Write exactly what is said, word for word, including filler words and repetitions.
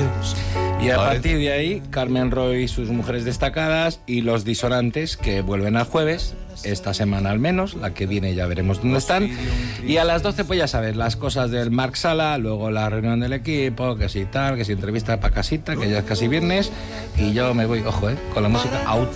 Y a partir de ahí, Carmen Roy y sus mujeres destacadas y los disonantes, que vuelven al jueves, esta semana al menos, la que viene ya veremos dónde están. Y a las doce, pues ya sabes, las cosas del Marc Sala, luego la reunión del equipo, que si tal, que si entrevista para casita, que ya es casi viernes, y yo me voy, ojo, eh, con la música out.